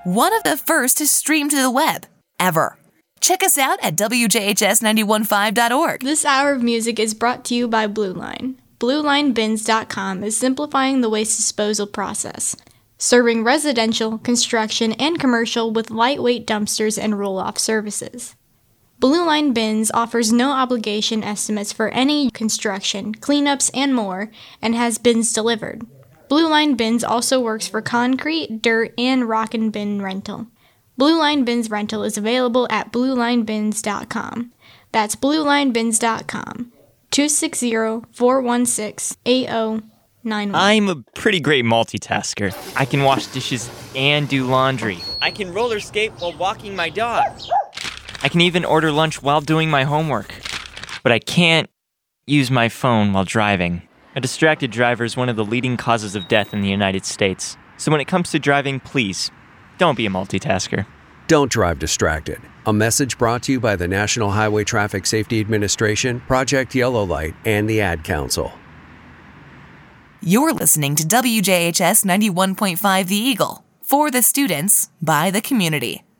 One of the first to stream to the web, ever. Check us out at WJHS915.org. This hour of music is brought to you by Blue Line. BlueLineBins.com is simplifying the waste disposal process, serving residential, construction, and commercial with lightweight dumpsters and roll-off services. Blue Line Bins offers no obligation estimates for any construction, cleanups, and more, and has bins delivered. Blue Line Bins also works for concrete, dirt, and rock and bin rental. Blue Line Bins rental is available at BlueLineBins.com. That's BlueLineBins.com. 260-416-8091. I'm a pretty great multitasker. I can wash dishes and do laundry. I can roller skate while walking my dog. I can even order lunch while doing my homework. But I can't use my phone while driving. A distracted driver is one of the leading causes of death in the United States. So when it comes to driving, please, don't be a multitasker. Don't drive distracted. A message brought to you by the National Highway Traffic Safety Administration, Project Yellow Light, and the Ad Council. You're listening to WJHS 91.5 The Eagle. For the students, by the community.